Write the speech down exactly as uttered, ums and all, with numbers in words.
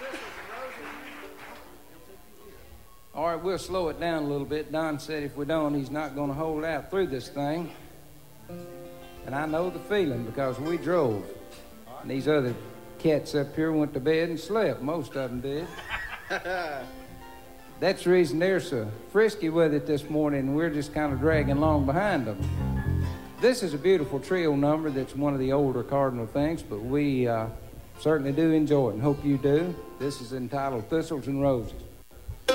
All right, we'll slow it down a little bit. Don said if we don't, he's not going to hold out through this thing. And I know the feeling because we drove. And these other cats up here went to bed and slept. Most of them did. That's the reason they're so frisky with it this morning, and we're just kind of dragging along behind them. This is a beautiful trio number that's one of the older Cardinal things, but we uh, certainly do enjoy it and hope you do. This is entitled Thistles and Roses.